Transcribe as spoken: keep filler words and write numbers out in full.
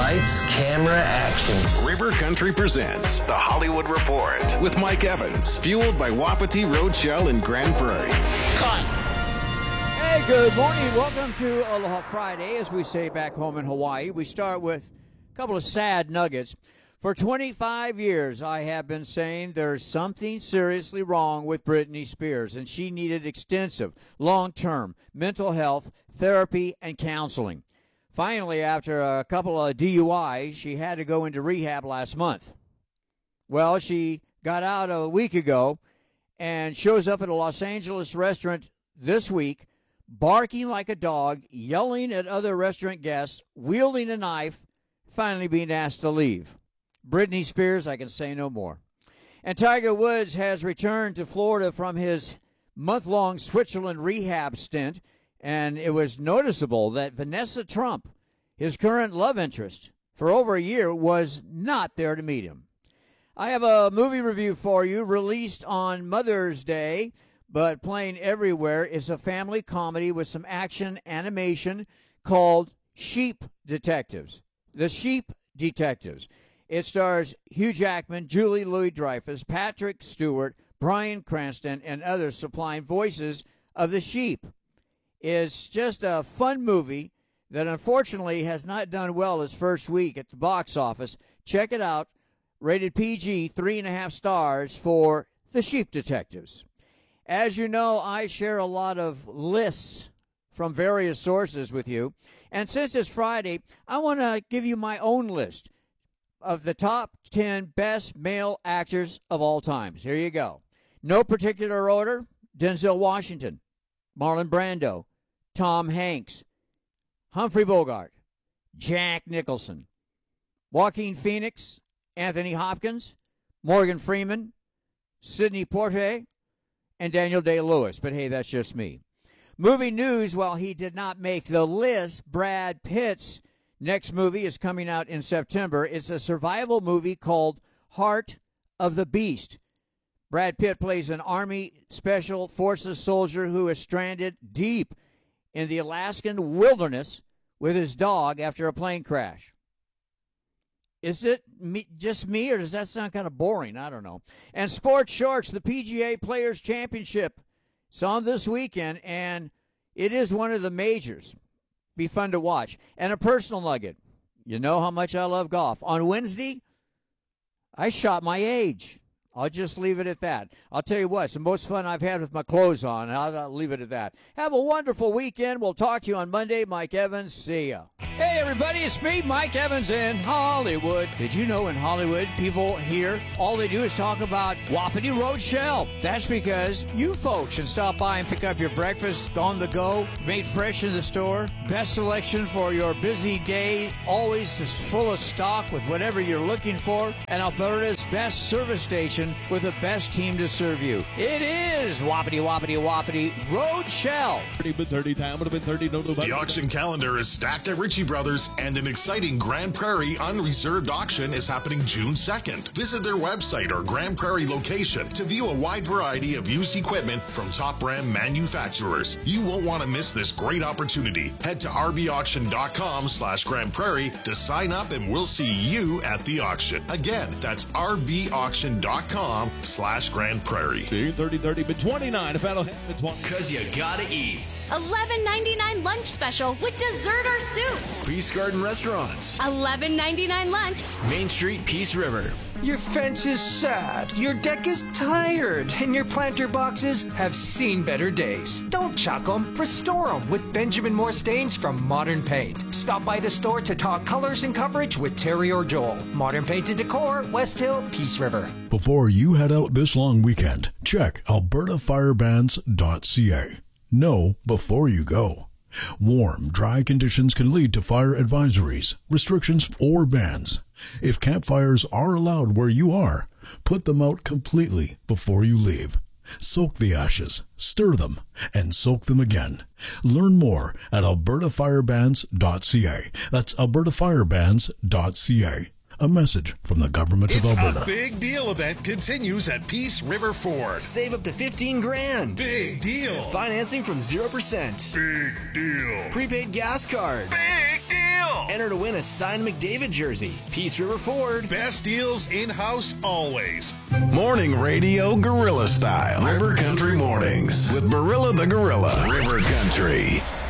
Lights, camera, action. River Country presents The Hollywood Report with Mike Evans, fueled by Wapiti Roadshell in Grand Prairie. Cut. Hey, good morning. Welcome to Aloha Friday. As we say back home in Hawaii, we start with a couple of sad nuggets. For twenty-five years, I have been saying there's something seriously wrong with Britney Spears, and she needed extensive, long-term mental health, therapy, and counseling. Finally, after a couple of D U Is, she had to go into rehab last month. Well, she got out a week ago and shows up at a Los Angeles restaurant this week, barking like a dog, yelling at other restaurant guests, wielding a knife, finally being asked to leave. Britney Spears, I can say no more. And Tiger Woods has returned to Florida from his month-long Switzerland rehab stint, and it was noticeable that Vanessa Trump, his current love interest for over a year, was not there to meet him. I have a movie review for you released on Mother's Day, but playing everywhere is a family comedy with some action animation called Sheep Detectives. The Sheep Detectives. It stars Hugh Jackman, Julie Louis-Dreyfus, Patrick Stewart, Bryan Cranston, and others supplying voices of the sheep. It's just a fun movie that unfortunately has not done well its first week at the box office. Check it out. Rated P G, three and a half stars for The Sheep Detectives. As you know, I share a lot of lists from various sources with you. And since it's Friday, I want to give you my own list of the top ten best male actors of all times. Here you go. No particular order: Denzel Washington, Marlon Brando, Tom Hanks, Humphrey Bogart, Jack Nicholson, Joaquin Phoenix, Anthony Hopkins, Morgan Freeman, Sidney Poitier, and Daniel Day-Lewis. But hey, that's just me. Movie news: while he did not make the list, Brad Pitt's next movie is coming out in September. It's a survival movie called Heart of the Beast. Brad Pitt plays an Army Special Forces soldier who is stranded deep in the Alaskan wilderness with his dog after a plane crash. Is it me, just me, or does that sound kind of boring? I don't know. And sports shorts, the P G A Players Championship is on this weekend, and it is one of the majors. Be fun to watch. And a personal nugget. You know how much I love golf. On Wednesday, I shot my age. I'll just leave it at that. I'll tell you what, it's the most fun I've had with my clothes on. I'll, I'll leave it at that. Have a wonderful weekend. We'll talk to you on Monday. Mike Evans, see ya. Hey, everybody, it's me, Mike Evans in Hollywood. Did you know in Hollywood, people here, all they do is talk about Wapiti Roadshell? That's because you folks should stop by and pick up your breakfast on the go, made fresh in the store. Best selection for your busy day, always is full of stock with whatever you're looking for. And Alberta's best service station with the best team to serve you. It is Wapiti, Wapiti, Wapiti Roadshell. The auction calendar is stacked at Ritchie Brothers, and an exciting Grand Prairie unreserved auction is happening June second. Visit their website or Grand Prairie location to view a wide variety of used equipment from top brand manufacturers. You won't want to miss this great opportunity. Head to rbauction.com slash Grand Prairie to sign up, and we'll see you at the auction. Again, that's rbauction.com slash Grand Prairie. thirty thirty, but twenty-nine. Cause you gotta eat. eleven ninety-nine lunch special with dessert or soup. Peace Garden Restaurants. eleven ninety-nine lunch. Main Street, Peace River. Your fence is sad, your deck is tired, and your planter boxes have seen better days. Don't chuck them, restore them with Benjamin Moore stains from Modern Paint. Stop by the store to talk colors and coverage with Terry or Joel. Modern Paint and Decor, West Hill, Peace River. Before you head out this long weekend, check alberta firebans dot c a. Know before you go. Warm, dry conditions can lead to fire advisories, restrictions, or bans. If campfires are allowed where you are, put them out completely before you leave. Soak the ashes, stir them, and soak them again. Learn more at alberta firebans dot c a. That's alberta firebans dot c a. A message from the government it's of Alberta. A big deal event continues at Peace River Ford. Save up to fifteen grand. Big deal. Financing from zero percent. Big deal. Prepaid gas card. Big deal. Enter to win a signed McDavid jersey. Peace River Ford. Best deals in-house always. Morning radio gorilla style. River Country Mornings with Barilla the Gorilla. River Country.